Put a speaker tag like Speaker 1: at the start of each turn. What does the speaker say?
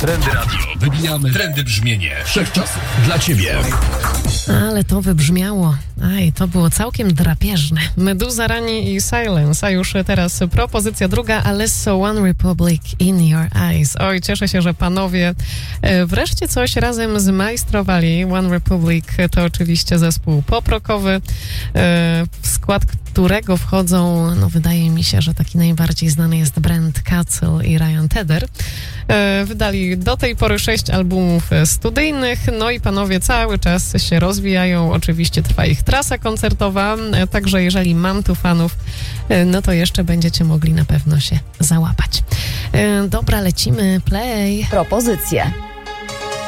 Speaker 1: Trendy Radio. Wybijamy trendy brzmienie wszechczasów dla Ciebie.
Speaker 2: Ale to wybrzmiało. To było całkiem drapieżne. Meduza, Rani i Silence. A już teraz propozycja druga. Alesso, One Republic, In Your Eyes. Oj, cieszę się, że panowie wreszcie coś razem zmajstrowali. One Republic to oczywiście zespół pop-rockowy, w skład którego wchodzą, wydaje mi się, że taki najbardziej znany jest Brent Kacel i Ryan Tedder. Wydali do tej pory 6 albumów studyjnych, i panowie cały czas się rozwijają. Oczywiście trwa ich trasa koncertowa, także jeżeli mam tu fanów, to jeszcze będziecie mogli na pewno się załapać. Dobra, lecimy, play.
Speaker 3: Propozycje.